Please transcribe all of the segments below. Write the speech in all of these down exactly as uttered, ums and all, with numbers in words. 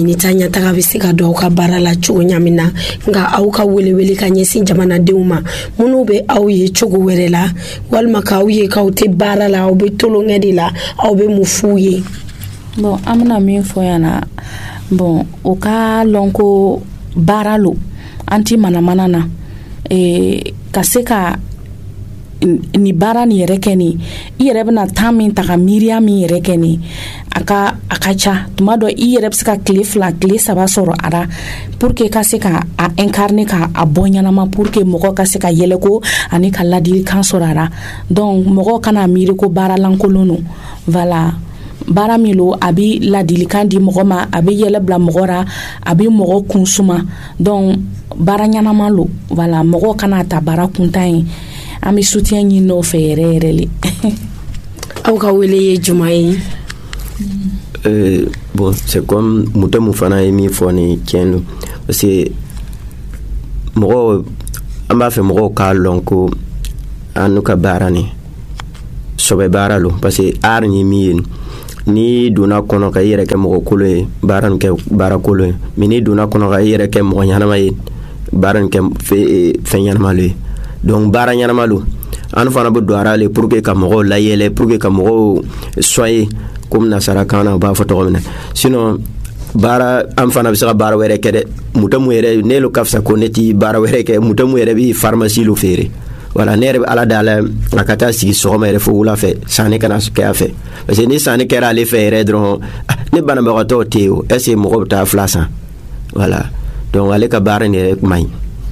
ni tanya taga bɛ se ka dɔw ka baara la cogo ɲamin na nka aw ka wele wele ka ɲɛsin jamanadenw ma minnu bɛ aw ye cogo wɛrɛ la walima k'aw ye k'aw tɛ baara la aw bɛ tolonkɛ de la aw bɛ mun f'u ye. Bon an bɛna min fɔ yan na bon o ka lɔn ko baara lo an ti manamana na eh, ka se ka ni baara ni yɛrɛ kɛ ni i yɛrɛ bɛna temps min ta ka miiriya min yɛrɛ kɛ ni a ka a ka ca tuma dɔ i yɛrɛ bɛ se ka tile fila tile saba sɔrɔ a la pour que ka se ka a incarner ka a bɔ ɲɛnama pour que mɔgɔ ka se ka yɛlɛ ko ani ka ladilikan sɔrɔ a la donc mɔgɔ kana miiri ko baara lankolon don voilà baara min lo a bɛ ladilikan di mɔgɔ ma a bɛ yɛlɛ bila mɔgɔ ra a bɛ mɔgɔ kun suma donc baara ɲɛnama lo voilà mɔgɔ kana ta baara kuntan ye an bɛ soutien ɲini n'o fɛ yɛrɛ yɛrɛ le. Aw ka wele ye juma ye. Euh, bon, c'est comme muto mu fana ye min fɔ ni tiɲɛ don parce que mɔgɔ an b'a fɛ mɔgɔw k'a lɔn ko an n'u ka baara ni sɔbɛ baara lo parce que art ni min ye ni donna kɔnɔ ka i yɛrɛ kɛ mɔgɔ kolo ye baara nin kɛ baara kolo ye mais ni donna kɔnɔ ka i yɛrɛ kɛ mɔgɔ ɲanama ye baara nin kɛ fɛn ɲanama lo ye donc baara ɲanama lo an fana bɛ don ara le pour que ka mɔgɔw layɛlɛ pour que ka mɔgɔw soyer comme nasara kan u b'a fɔ tɔgɔ min na sinon baara an fana bɛ se ka baara wɛrɛ kɛ dɛ mutamu yɛrɛ ne lo ka fisa ko ne ti baara wɛrɛ kɛ mutamu yɛrɛ bɛ pharmacie lo feere voilà ne yɛrɛ bɛ ala d'ala a ka taa sigi sɔgɔma yɛrɛ fo wula fɛ sanni kana kɛ a fɛ parce que ni sanni kɛra ale fɛ yɛrɛ dɔrɔn ne banabagatɔw tɛ yen o est ce que mɔgɔ bɛ taa fila san voilà donc ale ka baara ni yɛrɛ man ɲi.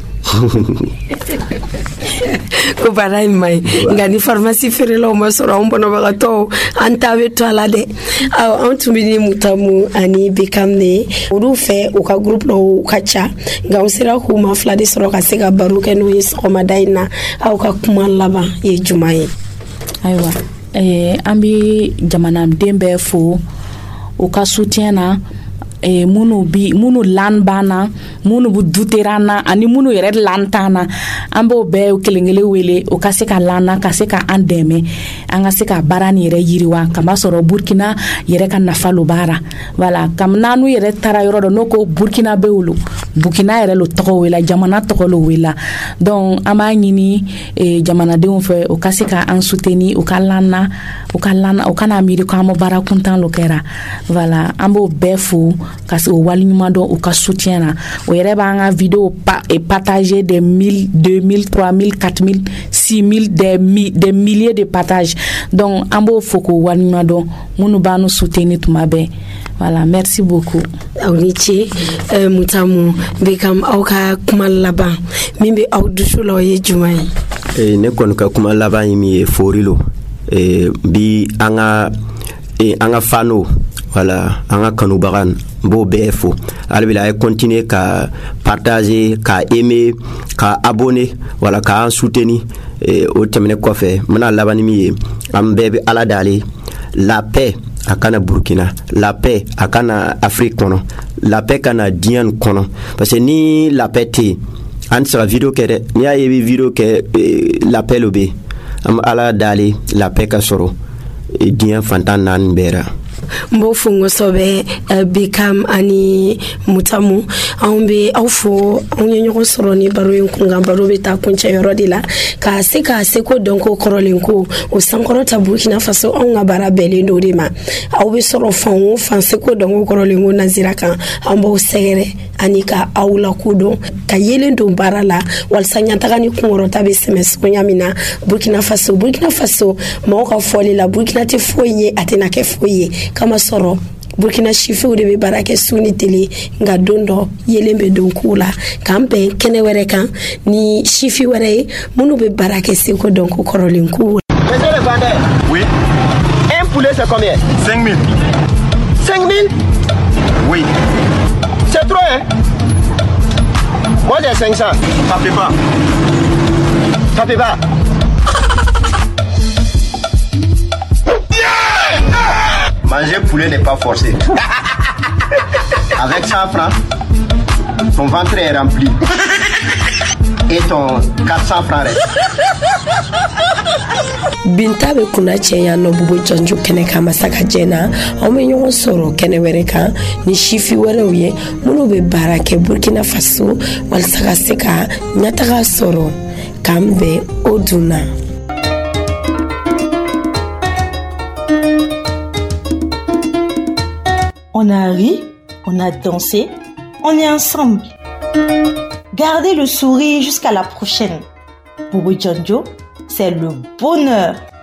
Ko baara in man ɲi nka ni pharmacie feerelaw ma sɔrɔ an banabagatɔw an ta bɛ to a la dɛ aw an tun bɛ ni Mutamu ani Bekam ne olu fɛ u ka groupe dɔw ka ca nka u sera k'u ma fila de sɔrɔ ka se ka baro kɛ n'o ye sɔgɔmada in na aw ka kuma laban ye juma ye. Ayiwa eh, an bɛ jamanaden bɛɛ fo u ka soutien na eh, munu bi munu lan bana munu bu duterana ani munu yɛrɛ lan tana an b'o bɛɛ kelenkelen wele o ka se ka lana ka se ka an dɛmɛ an ka se ka baara ni yɛrɛ yiriwa kama sɔrɔ Burkina yɛrɛ ka nafa lo baara voilà kam nanu yɛrɛ tara yɔrɔ dɔ no ko Burkina be wolo Burkina yɛrɛ lo tɔgɔ wela jamana tɔgɔ lo wela donc an b'a ɲini eh, jamanadenw fɛ o ka se ka an soutenir o ka lana o ka lana o kana miiri ko an bɛ baara kuntan lo kɛra voilà an b'o bɛɛ fo ka se o waliɲuman dɔn o ka soutien na o yɛrɛ b'an ka vidéo pa, et partager des mille deux mille trois mille quatre mille six mille des, mi, des milliers de partages donc an b'o fo k'o waliɲuman dɔn minnu b'an nu soutenir tuma bɛɛ voilà merci beaucoup. Aw ni ce euh, Mutamu Bekam aw ka kuma laban min bɛ aw dusu la o ye juma ye. Eh, ne kɔni ka kuma laban ye min ye fori lo eh, bi an ka eh, an ka fano voilà an ka kanubaga b'o bɛɛ fo ale bɛ a ye continuer ka partager ka aimer ka abonner voilà ka an soutenir eh, o tɛmɛnen kɔfɛ n bɛna laban ni min ye an bɛɛ bɛ ala d'ale la paix a kana Burkina la paix a kana Afrique kɔnɔ la paix kana diɲɛ kɔnɔ parce que ni la paix tɛ yen an tɛ se ka video kɛ dɛ n'i y'a ye i bɛ video kɛ eh, la paix lo bɛ yen an bɛ ala d'ale la paix ka sɔrɔ eh, diɲɛ fantan naani bɛɛ la. Mbo fungo sobe uh, Bekam ani Mutamu an be aw fo an ye ɲɔgɔn sɔrɔ ni baro in kun kan baro bɛ taa kuncɛ yɔrɔ de la ka se ka se ko dɔn ko kɔrɔlen ko o sankɔrɔta Burkina Faso anw ka baara bɛɛlen do de ma aw bɛ sɔrɔ fan o fan se ko dɔn ko kɔrɔlen ko nazira kan an b'aw sɛgɛrɛ ani ka aw la kodɔn ka yelen don baara la walasa ɲataga ni kunkɔrɔta bɛ sɛmɛ sogoya min na Burkina Faso Burkina Faso mɔgɔw ka fɔli la Burkina tɛ foyi ye a tɛna kɛ foyi ye kama sɔrɔ Burkina sifiw de bɛ baara kɛ su ni tele nka don dɔ yelen bɛ don k'u la k'an bɛn kɛnɛ wɛrɛ kan ni sifi wɛrɛ ye minnu bɛ baara kɛ seko dɔn ko kɔrɔlen k'u. Monsieur le vendeur, oui. Un poulet c'est combien? cinq mille. cinq mille? Oui. C'est trop hein? Moi j'ai cinq cents. Tapez pas. Tapez pas. Manger poulet n'est pas forcé. Avec cent francs, ton ventre est rempli. et ton quatre cents francs reste. Binta be kuna cɛ yan nɔ Bobo Djonjo kɛnɛ kan Masaka jɛna aw bɛ ɲɔgɔn sɔrɔ kɛnɛ wɛrɛ kan ni sifi wɛrɛw ye minnu bɛ baara kɛ Burkina Faso walasa ka se ka ɲɛtaga sɔrɔ k'an bɛn o dunna. On a ri, on a dansé, on est ensemble. Gardez le sourire jusqu'à la prochaine. Bobo Djonjo, c'est le bonheur.